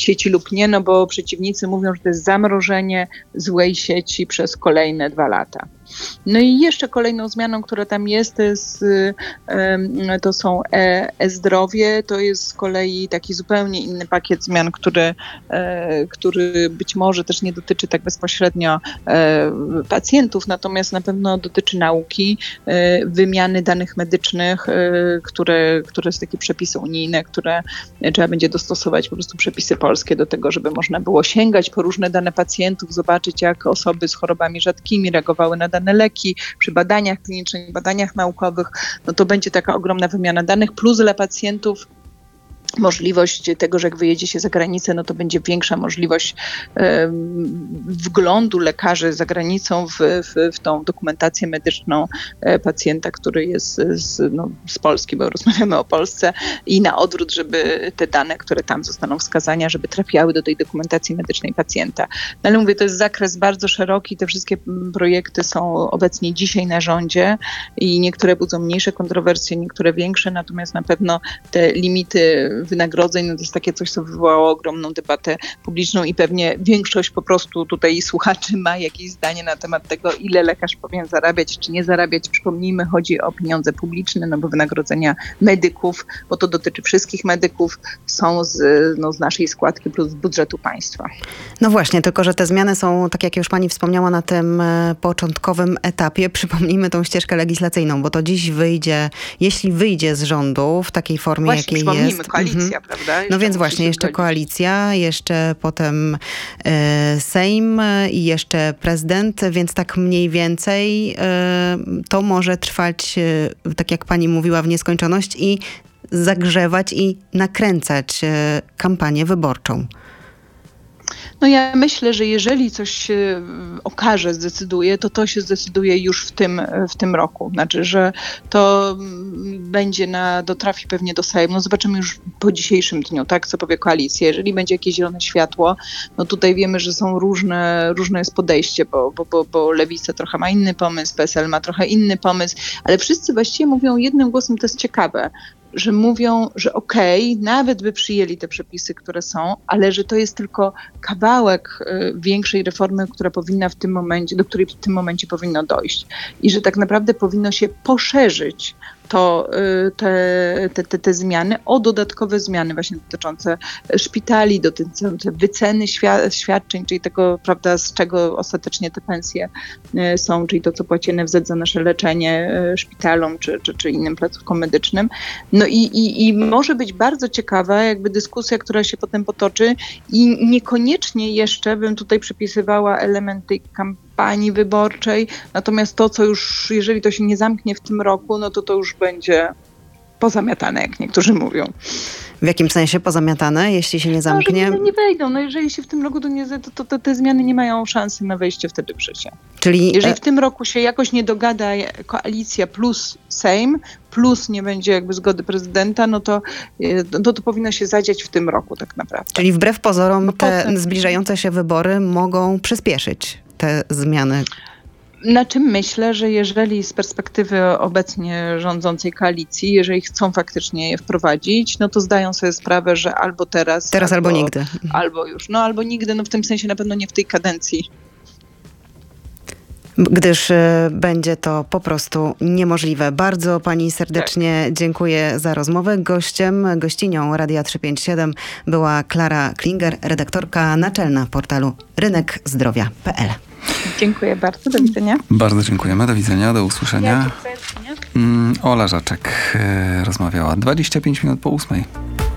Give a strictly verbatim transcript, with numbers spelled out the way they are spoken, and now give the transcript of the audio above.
sieci lub nie, no bo przeciwnicy mówią, że to jest zamrożenie złej sieci przez kolejne dwa lata. No i jeszcze kolejną zmianą, która tam jest, to, jest, to są e-zdrowie. To jest z kolei taki zupełnie inny pakiet zmian, który, który być może też nie dotyczy tak bezpośrednio pacjentów, natomiast na pewno dotyczy nauki, wymiany danych medycznych, które, które są takie przepisy unijne, które trzeba będzie dostosować po prostu przepisy polskie do tego, żeby można było sięgać po różne dane pacjentów, zobaczyć, jak osoby z chorobami rzadkimi reagowały na dane leki, przy badaniach klinicznych, badaniach naukowych, no to będzie taka ogromna wymiana danych, plus dla pacjentów możliwość tego, że jak wyjedzie się za granicę, no to będzie większa możliwość e, wglądu lekarzy za granicą w, w, w tą dokumentację medyczną e, pacjenta, który jest z, no, z Polski, bo rozmawiamy o Polsce, i na odwrót, żeby te dane, które tam zostaną wskazane, żeby trafiały do tej dokumentacji medycznej pacjenta. No ale mówię, to jest zakres bardzo szeroki, te wszystkie projekty są obecnie dzisiaj na rządzie i niektóre budzą mniejsze kontrowersje, niektóre większe, natomiast na pewno te limity wynagrodzeń, no to jest takie coś, co wywołało ogromną debatę publiczną i pewnie większość po prostu tutaj słuchaczy ma jakieś zdanie na temat tego, ile lekarz powinien zarabiać, czy nie zarabiać. Przypomnijmy, chodzi o pieniądze publiczne, no bo wynagrodzenia medyków, bo to dotyczy wszystkich medyków, są z, no, z naszej składki plus z budżetu państwa. No właśnie, tylko że te zmiany są, tak jak już pani wspomniała, na tym początkowym etapie. Przypomnijmy tą ścieżkę legislacyjną, bo to dziś wyjdzie, jeśli wyjdzie z rządu w takiej formie, właśnie, jakiej jest. Koalicja, mhm. prawda? Jeszcze no więc właśnie, jeszcze zgodzić. Koalicja, jeszcze potem e, Sejm i jeszcze prezydent, więc tak mniej więcej e, to może trwać, e, tak jak pani mówiła, w nieskończoność i zagrzewać i nakręcać e, kampanię wyborczą. No ja myślę, że jeżeli coś się okaże, zdecyduje, to to się zdecyduje już w tym, w tym roku. Znaczy, że to będzie na, dotrafi pewnie do Sejmu. No zobaczymy już po dzisiejszym dniu, tak, co powie koalicja. Jeżeli będzie jakieś zielone światło, no tutaj wiemy, że są różne, różne jest podejście, bo, bo, bo, bo Lewica trochę ma inny pomysł, P S L ma trochę inny pomysł, ale wszyscy właściwie mówią jednym głosem, to jest ciekawe, że mówią, że okej, okay, nawet by przyjęli te przepisy, które są, ale że to jest tylko kawałek y, większej reformy, która powinna w tym momencie, do której w tym momencie powinno dojść. I że tak naprawdę powinno się poszerzyć to, y, te, te, te, te zmiany o dodatkowe zmiany właśnie dotyczące szpitali, dotyczące wyceny świa- świadczeń, czyli tego, prawda, z czego ostatecznie te pensje y, są, czyli to, co płaci N F Z za nasze leczenie y, szpitalom czy, czy, czy innym placówkom medycznym. No i, i, i może być bardzo ciekawa jakby dyskusja, która się potem potoczy i niekoniecznie jeszcze bym tutaj przypisywała element tej kampanii wyborczej, natomiast to, co już, jeżeli to się nie zamknie w tym roku, no to to już będzie pozamiatane, jak niektórzy mówią. W jakim sensie pozamiatane, jeśli się nie zamknie? No, że nie, nie wejdą. No jeżeli się w tym roku to nie, to, to, to te zmiany nie mają szansy na wejście wtedy w życie. Czyli jeżeli w tym roku się jakoś nie dogada koalicja plus Sejm, plus nie będzie jakby zgody prezydenta, no to, to, to powinno się zadziać w tym roku tak naprawdę. Czyli wbrew pozorom Bo te potem zbliżające się wybory mogą przyspieszyć te zmiany. Na czym myślę, że jeżeli z perspektywy obecnie rządzącej koalicji, jeżeli chcą faktycznie je wprowadzić, no to zdają sobie sprawę, że albo teraz, Teraz albo, albo nigdy. Albo już, no albo nigdy, no w tym sensie na pewno nie w tej kadencji. Gdyż y, będzie to po prostu niemożliwe. Bardzo pani serdecznie tak. dziękuję za rozmowę. Gościem, gościnią Radia trzysta pięćdziesiąt siedem była Klara Klinger, redaktorka naczelna portalu rynek zdrowia kropka p l. Dziękuję bardzo, do widzenia. Bardzo dziękujemy, do widzenia, do usłyszenia. Ja dziękuję. Ola Żaczek rozmawiała dwadzieścia pięć minut po ósmej.